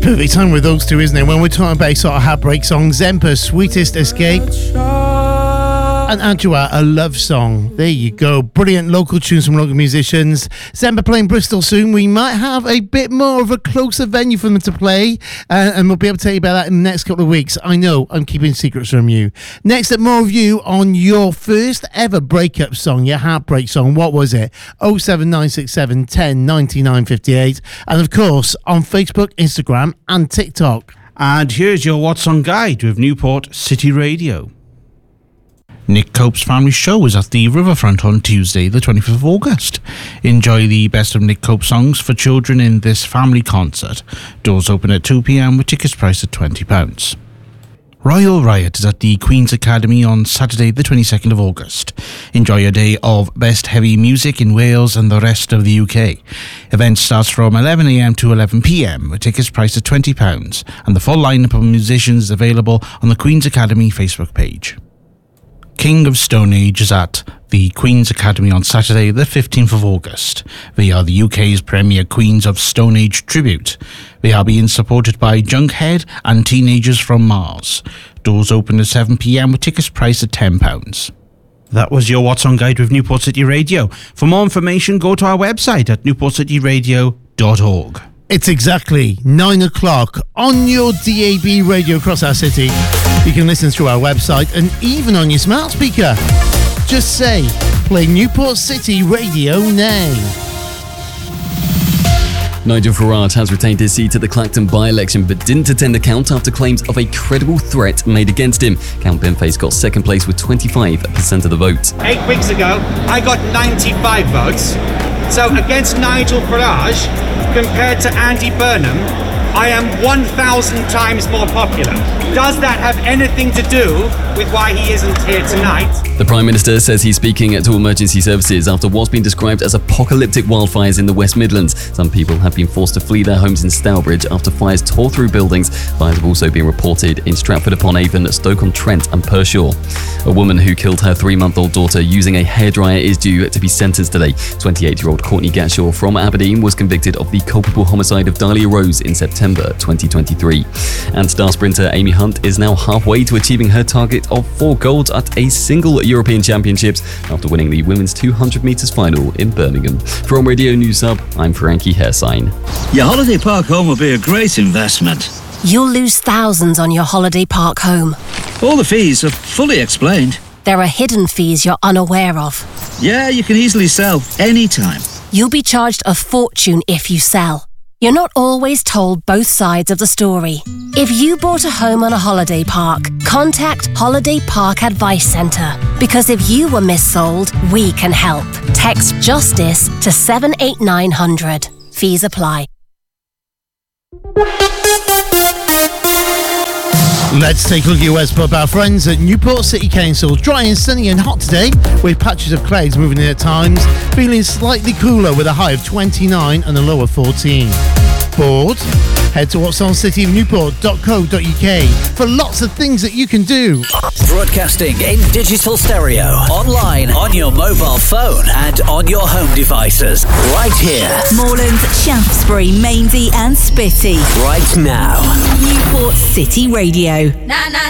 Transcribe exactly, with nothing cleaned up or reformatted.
perfect time with those two, isn't it? When we're talking about sort of heartbreak songs, Zempa, Sweetest Escape, and Adjoa, a love song. There you go. Brilliant local tunes from local musicians. Zempa playing Bristol soon. We might have a bit more of a closer venue for them to play, uh, and we'll be able to tell you about that in the next couple of weeks. I know, I'm keeping secrets from you. Next up, more of you on your first ever breakup song, your heartbreak song. What was it? oh seven nine six seven, ten, ninety-nine fifty-eight. And of course, on Facebook, Instagram, and TikTok. And here's your What's On Guide with Newport City Radio. Nick Cope's family show is at the Riverfront on Tuesday, the twenty-fifth of August. Enjoy the best of Nick Cope songs for children in this family concert. Doors open at two p.m. with tickets priced at twenty pounds. Royal Riot is at the Queen's Academy on Saturday, the twenty-second of August. Enjoy a day of best heavy music in Wales and the rest of the U K. Event starts from eleven a.m. to eleven p.m. with tickets priced at twenty pounds, and the full lineup of musicians is available on the Queen's Academy Facebook page. King of Stone Age is at the Queen's Academy on Saturday, the fifteenth of August. They are the U K's premier Queens of Stone Age tribute. They are being supported by Junkhead and Teenagers from Mars. Doors open at seven p.m. with tickets priced at ten pounds. That was your What's On Guide with Newport City Radio. For more information, go to our website at newport city radio dot org. It's exactly nine o'clock on your D A B radio across our city. You can listen through our website and even on your smart speaker. Just say, play Newport City Radio now. Nigel Farage has retained his seat at the Clacton by-election but didn't attend the count after claims of a credible threat made against him. Count Benface got second place with twenty-five percent of the vote. Eight weeks ago, I got ninety-five votes. So against Nigel Farage, compared to Andy Burnham, I am one thousand times more popular. Does that have anything to do with why he isn't here tonight? The Prime Minister says he's speaking to emergency services after what's been described as apocalyptic wildfires in the West Midlands. Some people have been forced to flee their homes in Stourbridge after fires tore through buildings. Fires have also been reported in Stratford-upon-Avon, Stoke-on-Trent and Pershore. A woman who killed her three-month-old daughter using a hairdryer is due to be sentenced today. twenty-eight-year-old Courtney Gatshaw from Aberdeen was convicted of the culpable homicide of Dahlia Rose in September twenty twenty-three. And star sprinter Amy Hunt is now halfway to achieving her target of four golds at a single European Championships after winning the women's two hundred metres final in Birmingham. From Radio News Hub, I'm Frankie Hairsign. Your holiday park home will be a great investment. You'll lose thousands on your holiday park home. All the fees are fully explained. There are hidden fees you're unaware of. Yeah, you can easily sell anytime. You'll be charged a fortune if you sell. You're not always told both sides of the story. If you bought a home on a holiday park, contact Holiday Park Advice Centre. Because if you were missold, we can help. Text JUSTICE to seven eight nine hundred. Fees apply. Let's take a look at your West Pub. Our friends at Newport City Council. Dry and sunny and hot today, with patches of clouds moving in at times. Feeling slightly cooler with a high of twenty-nine and a low of fourteen. Bored? Head to what's on city of newport dot co dot uk for lots of things that you can do. Broadcasting in digital stereo, online, on your mobile phone and on your home devices. Right here. Moreland, Shaftesbury, Mainsey and Spitty. Right now. Newport City Radio. Na, na.